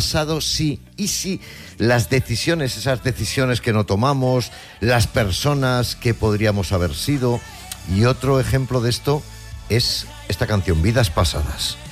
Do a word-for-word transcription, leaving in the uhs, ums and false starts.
pasado sí, y si las decisiones, esas decisiones que no tomamos, las personas que podríamos haber sido. Y otro ejemplo de esto es esta canción, Vidas Pasadas.